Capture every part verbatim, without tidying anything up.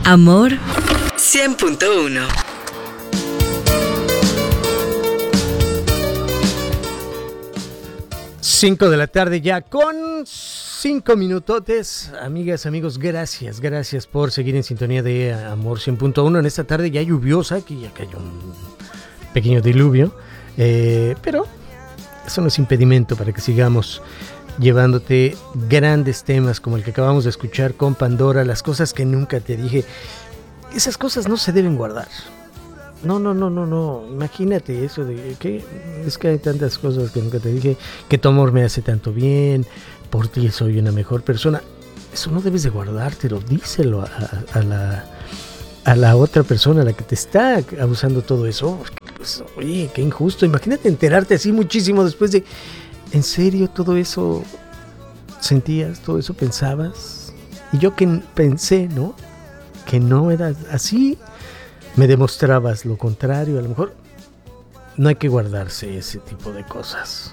Amor cien punto uno. Cinco de la tarde ya con cinco minutotes. Amigas, amigos, gracias, gracias por seguir en sintonía de Amor cien punto uno en esta tarde ya lluviosa, aquí ya cayó un pequeño diluvio, eh, pero eso no es impedimento para que sigamos llevándote grandes temas como el que acabamos de escuchar con Pandora, las cosas que nunca te dije. Esas cosas no se deben guardar. No, no, no, no, no. Imagínate eso de que es que hay tantas cosas que nunca te dije, que tu amor me hace tanto bien, por ti soy una mejor persona. Eso no debes de guardártelo, díselo a, a, a la a la otra persona, a la que te está abusando todo eso. Pues, oye, qué injusto. Imagínate enterarte así muchísimo después de, ¿en serio todo eso sentías, todo eso pensabas? Y yo que pensé, ¿no? Que no era así. Me demostrabas lo contrario. A lo mejor no hay que guardarse ese tipo de cosas,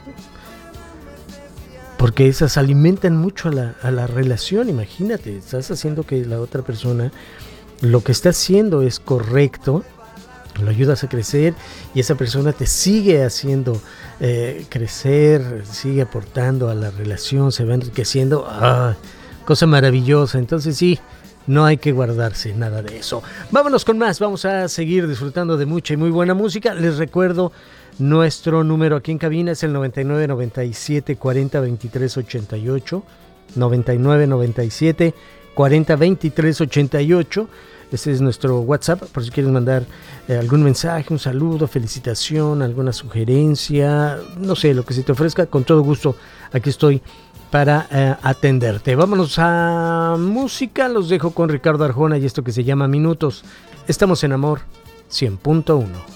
porque esas alimentan mucho a la, a la relación. Imagínate, estás haciendo que la otra persona, lo que está haciendo es correcto, lo ayudas a crecer y esa persona te sigue haciendo eh, crecer, sigue aportando a la relación, se va enriqueciendo. ¡Ah! Cosa maravillosa. Entonces sí, no hay que guardarse nada de eso. Vámonos con más, vamos a seguir disfrutando de mucha y muy buena música. Les recuerdo, nuestro número aquí en cabina es el noventa y nueve, noventa y siete, cuarenta, veintitrés, ochenta y ocho. noventa y nueve, noventa y siete, cuarenta, veintitrés, ochenta y ocho. Ese es nuestro WhatsApp, por si quieres mandar eh, algún mensaje, un saludo, felicitación, alguna sugerencia, no sé, lo que se te ofrezca, con todo gusto aquí estoy para eh, atenderte. Vámonos a música, los dejo con Ricardo Arjona y esto que se llama Minutos. Estamos en Amor cien punto uno.